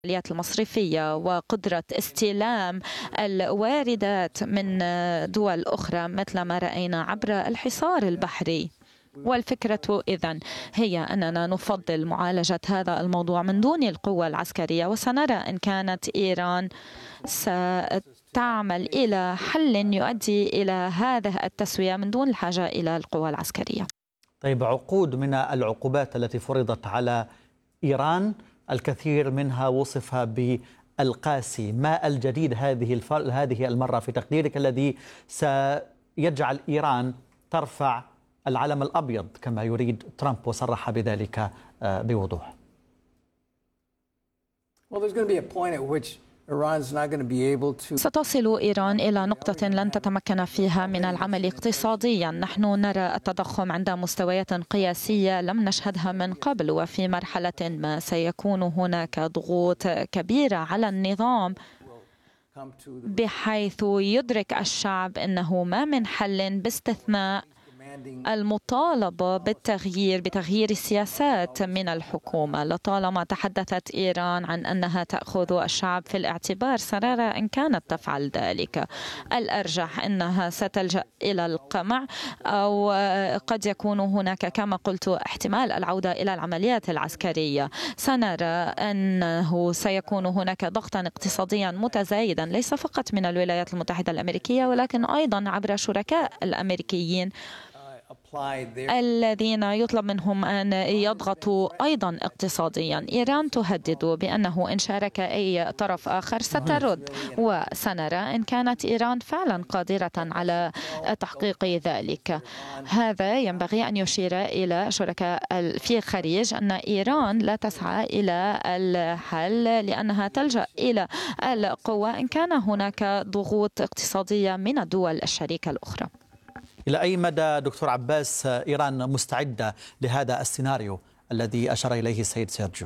العمليات المصرفية وقدرة استلام الواردات من دول أخرى مثل ما رأينا عبر الحصار البحري. والفكرة إذن هي أننا نفضل معالجة هذا الموضوع من دون القوة العسكرية، وسنرى إن كانت إيران ستعمل إلى حل يؤدي إلى هذه التسوية من دون الحاجة إلى القوة العسكرية. طيب، عقود من العقوبات التي فرضت على إيران الكثير منها وصف بالقاسي. ما الجديد هذه المرة في تقديرك الذي سيجعل إيران ترفع العلم الأبيض كما يريد ترامب وصرح بذلك بوضوح؟ ستصل إيران إلى نقطة لن تتمكن فيها من العمل اقتصاديا. نحن نرى التضخم عند مستويات قياسية لم نشهدها من قبل، وفي مرحلة ما سيكون هناك ضغوط كبيرة على النظام بحيث يدرك الشعب أنه ما من حل باستثناء المطالبة بتغيير السياسات من الحكومة. لطالما تحدثت إيران عن أنها تأخذ الشعب في الاعتبار، سنرى إن كانت تفعل ذلك. الأرجح أنها ستلجأ إلى القمع، أو قد يكون هناك كما قلت احتمال العودة إلى العمليات العسكرية. سنرى أنه سيكون هناك ضغطا اقتصاديا متزايدا ليس فقط من الولايات المتحدة الأمريكية ولكن أيضا عبر شركاء الأمريكيين الذين يطلب منهم أن يضغطوا أيضا اقتصاديا. إيران تهدد بأنه إن شارك أي طرف آخر سترد، وسنرى إن كانت إيران فعلا قادرة على تحقيق ذلك. هذا ينبغي أن يشير إلى شركاء في الخليج أن إيران لا تسعى إلى الحل لأنها تلجأ إلى القوة إن كان هناك ضغوط اقتصادية من الدول الشريكة الأخرى. إلى أي مدى دكتور عباس إيران مستعدة لهذا السيناريو الذي أشار إليه السيد سيرجيو؟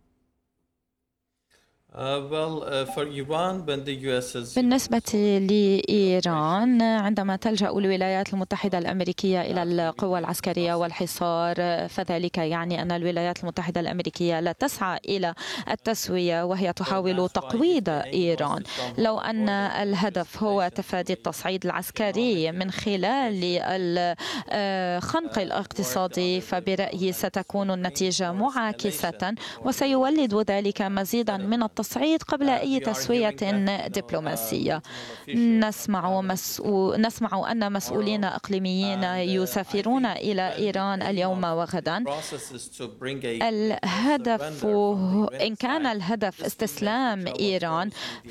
بالنسبة لإيران، عندما تلجأ الولايات المتحدة الأمريكية إلى القوى العسكرية والحصار، فذلك يعني أن الولايات المتحدة الأمريكية لا تسعى إلى التسوية وهي تحاول تقويض إيران. لو أن الهدف هو تفادي التصعيد العسكري من خلال الخنق الاقتصادي، فبرأيي ستكون النتيجة معاكسة وسيولد ذلك مزيدا من التصعيد قبل أي تسوية دبلوماسية. نسمع أن مسؤولين إقليميين يسافرون إلى إيران اليوم وغدا. الهدف إن كان الهدف استسلام إيران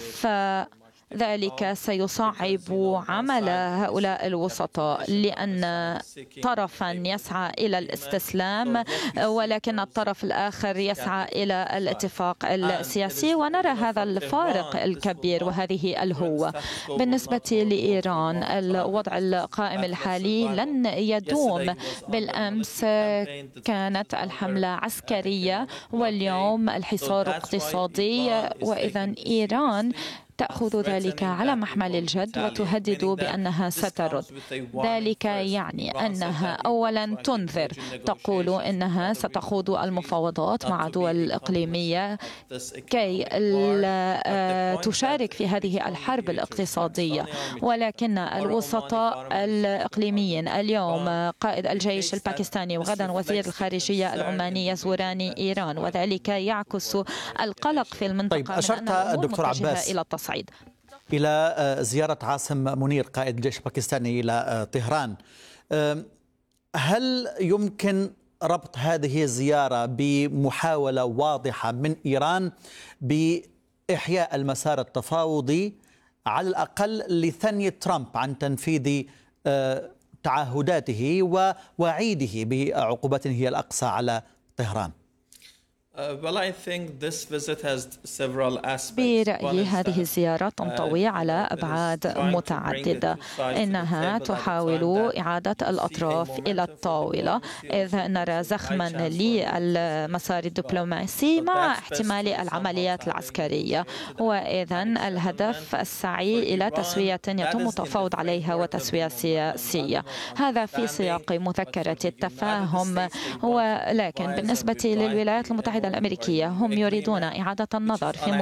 ذلك سيصعب عمل هؤلاء الوسطاء، لأن طرفا يسعى إلى الاستسلام ولكن الطرف الآخر يسعى إلى الاتفاق السياسي، ونرى هذا الفارق الكبير وهذه الهوة. بالنسبة لإيران، الوضع القائم الحالي لن يدوم. بالأمس كانت الحملة عسكرية واليوم الحصار اقتصادي، وإذا إيران تأخذ ذلك على محمل الجد وتهدد بأنها سترد. ذلك يعني أنها أولا تنذر، تقول إنها ستخوض المفاوضات مع دول إقليمية كي لا تشارك في هذه الحرب الاقتصادية، ولكن الوسطاء الإقليميين اليوم قائد الجيش الباكستاني وغدا وزير الخارجية العماني يزوران إيران، وذلك يعكس القلق في المنطقة. طيب، أشرت دكتور عباس إلى التصعيد، إلى زيارة عاصم منير قائد الجيش الباكستاني إلى طهران. هل يمكن ربط هذه الزيارة بمحاولة واضحة من إيران بإحياء المسار التفاوضي على الأقل لثني ترامب عن تنفيذ تعهداته ووعيده بعقوبات هي الأقصى على طهران؟ برأيي هذه الزيارة تنطوي على أبعاد متعددة. إنها تحاول إعادة الأطراف إلى الطاولة، إذ نرى زخما للمسار الدبلوماسي مع احتمال العمليات العسكرية، وإذا الهدف السعي إلى تسوية يتم التفاوض عليها وتسوية سياسية. هذا في سياق مذكرة التفاهم، ولكن بالنسبة للولايات المتحدة الأمريكية هم يريدون إعادة النظر في